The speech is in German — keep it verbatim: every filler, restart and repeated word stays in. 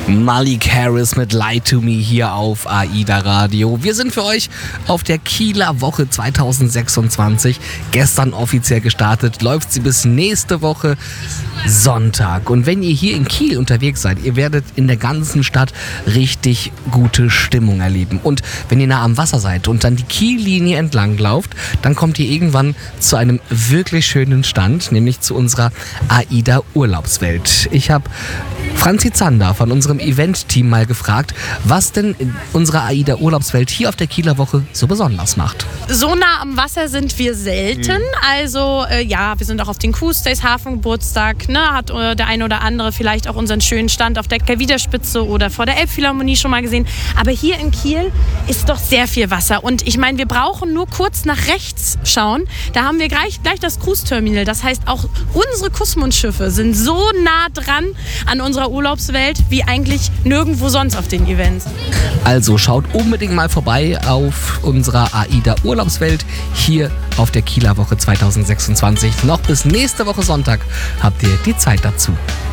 Malik Harris mit Lie to Me hier auf AIDA Radio. Wir sind für euch auf der Kieler Woche zwanzig sechsundzwanzig. Gestern offiziell gestartet, läuft sie bis nächste Woche Sonntag. Und wenn ihr hier in Kiel unterwegs seid, ihr werdet in der ganzen Stadt richtig gute Stimmung erleben. Und wenn ihr nah am Wasser seid und dann die Kiellinie entlang lauft, dann kommt ihr irgendwann zu einem wirklich schönen Stand, nämlich zu unserer AIDA Urlaubswelt. Ich habe Franzi Zander von unserem Event-Team mal gefragt, was denn unsere AIDA Urlaubswelt hier auf der Kieler Woche so besonders macht. So nah am Wasser sind wir selten. Mhm. Also äh, ja, wir sind auch auf den Cruise Days, Hafengeburtstag. Ne, hat äh, der eine oder andere vielleicht auch unseren schönen Stand auf der Kelwiderspitze oder vor der Elbphilharmonie schon mal gesehen. Aber hier in Kiel ist doch sehr viel Wasser. Und ich meine, wir brauchen nur kurz nach rechts schauen. Da haben wir gleich, gleich das Cruise-Terminal. Das heißt, auch unsere Kussmund-Schiffe sind so nah dran an unserer Urlaubswelt wie eigentlich nirgendwo sonst auf den Events. Also schaut unbedingt mal vorbei auf unserer AIDA Urlaubswelt hier auf der Kieler Woche zwanzig sechsundzwanzig. Noch bis nächste Woche Sonntag habt ihr die Zeit dazu.